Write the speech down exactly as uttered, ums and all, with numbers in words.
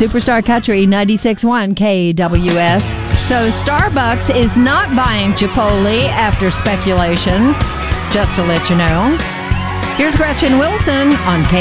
Superstar Country ninety-six point one K W S. So Starbucks is not buying Chipotle after speculation, just to let you know. Here's Gretchen Wilson on K.